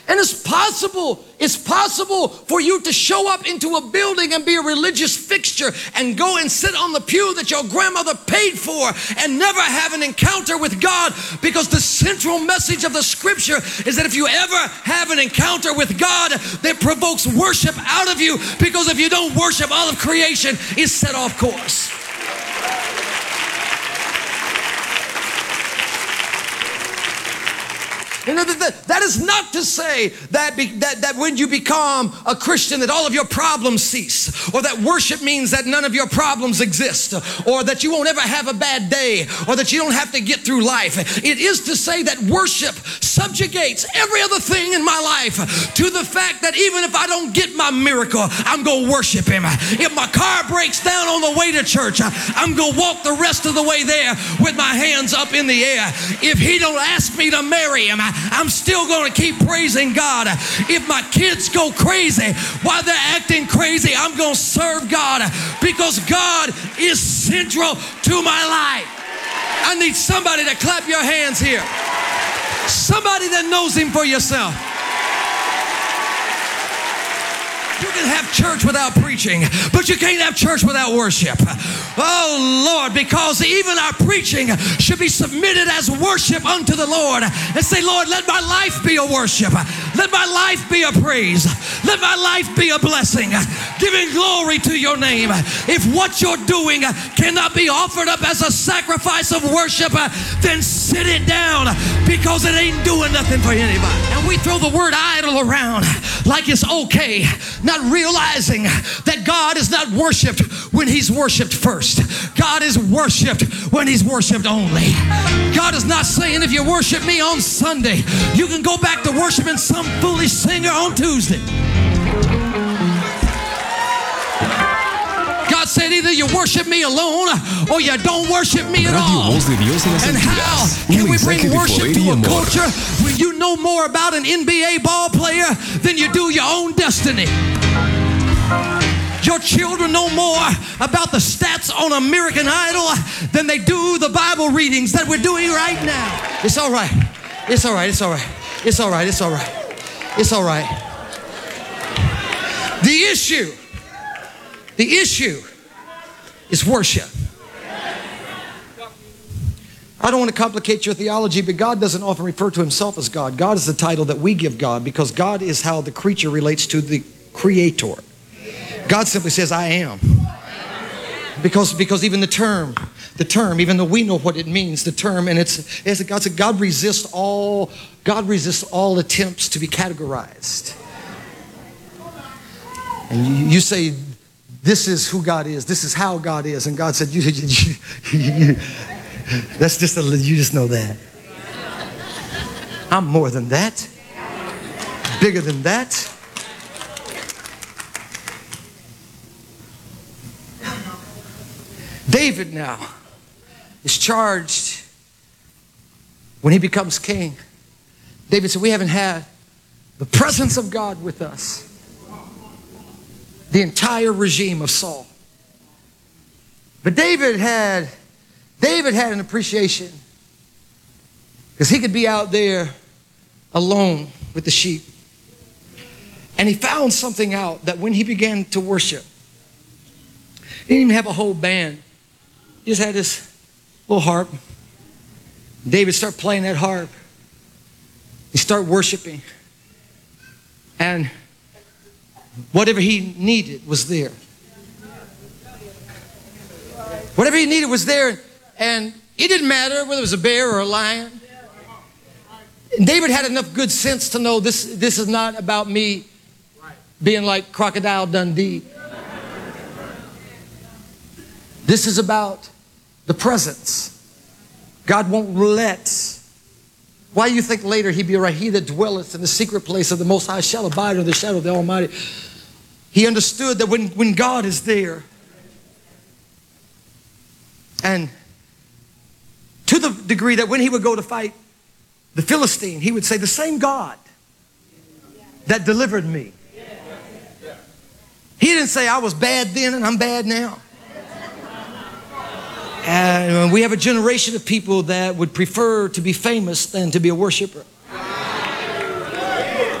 And it's possible for you to show up into a building and be a religious fixture and go and sit on the pew that your grandmother paid for and never have an encounter with God, because the central message of the scripture is that if you ever have an encounter with God, that provokes worship out of you, because if you don't worship, all of creation is set off course. You know, that is not to say that when you become a Christian that all of your problems cease, or that worship means that none of your problems exist, or that you won't ever have a bad day, or that you don't have to get through life. It is to say that worship subjugates every other thing in my life to the fact that even if I don't get my miracle, I'm going to worship Him. If my car breaks down on the way to church, I'm going to walk the rest of the way there with my hands up in the air. If He don't ask me to marry Him, I'm still going to keep praising God. If my kids go crazy while they're acting crazy, I'm going to serve God, because God is central to my life. I need somebody to clap your hands here. Somebody that knows Him for yourself. You can have church without preaching, but you can't have church without worship. Oh Lord, because even our preaching should be submitted as worship unto the Lord, and say, Lord, let my life be a worship. Let my life be a praise. Let my life be a blessing, giving glory to your name. If what you're doing cannot be offered up as a sacrifice of worship, then sit it down, because it ain't doing nothing for anybody. And we throw the word idol around like it's okay, not realizing that God is not worshiped when He's worshiped first. God is worshiped when He's worshiped only. God is not saying, if you worship me on Sunday, you can go back to worshiping some foolish singer on Tuesday. God said, either you worship me alone or you don't worship me at all. And how can we bring worship to a culture when you know more about an NBA ball player than you do your own destiny? Your children know more about the stats on American Idol than they do the Bible readings that we're doing right now. It's all right. It's all right. It's all right. It's all right. It's all right. It's all right. The issue is worship. I don't want to complicate your theology, but God doesn't often refer to Himself as God. God is the title that we give God, because God is how the creature relates to the Creator. God simply says, I am. Because even the term, even though we know what it means, the term, and it's God said, God resists all attempts to be categorized. And you say, this is who God is, this is how God is, and God said, you just know that. I'm more than that, bigger than that. David now is charged when he becomes king. David said, we haven't had the presence of God with us the entire regime of Saul. But David had an appreciation, because he could be out there alone with the sheep. And he found something out, that when he began to worship, he didn't even have a whole band. He just had this little harp. David started playing that harp. He started worshiping. And whatever he needed was there. Whatever he needed was there. And it didn't matter whether it was a bear or a lion. And David had enough good sense to know this is not about me being like Crocodile Dundee. This is about the presence. God won't let. Why do you think later he'd be right? He that dwelleth in the secret place of the Most High shall abide under the shadow of the Almighty. He understood that when God is there, and to the degree that when he would go to fight the Philistine, he would say, the same God that delivered me. He didn't say, I was bad then and I'm bad now. And we have a generation of people that would prefer to be famous than to be a worshiper.